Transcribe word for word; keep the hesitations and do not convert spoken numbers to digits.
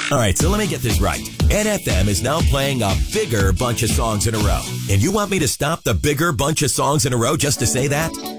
All right, so let me get this right. N F M is now playing a bigger bunch of songs in a row. And you want me to stop the bigger bunch of songs in a row just to say that?